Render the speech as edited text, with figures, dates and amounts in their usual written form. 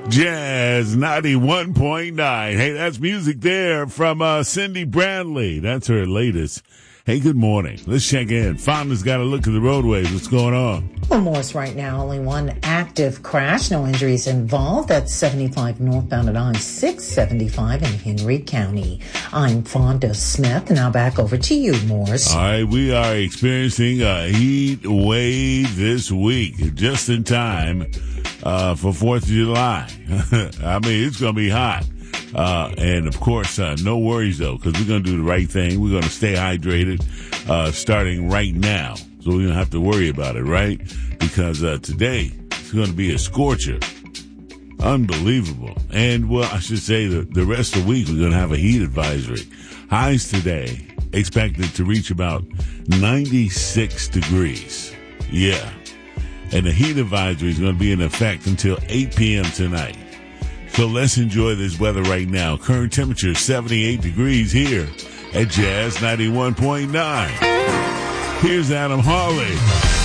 Jazz 91.9. Hey, that's music there from Cindy Bradley. That's her latest. Hey, good morning. Let's check in. Fonda's got a look at the roadways. What's going on? Well, Morris, right now, only one active crash. No injuries involved. That's 75 northbound at I-675 in Henry County. I'm Fonda Smith. Now back over to you, Morris. All right, we are experiencing a heat wave this week, just in time for 4th of July. I mean, it's going to be hot. And of course, no worries though, because we're going to do the right thing. We're going to stay hydrated, starting right now. So we don't have to worry about it, right? Because, today it's going to be a scorcher. Unbelievable. And well, I should say the rest of the week we're going to have a heat advisory. Highs today expected to reach about 96 degrees. Yeah. And the heat advisory is going to be in effect until 8 p.m. tonight. So let's enjoy this weather right now. Current temperature 78 degrees here at Jazz 91.9. Here's Adam Harley.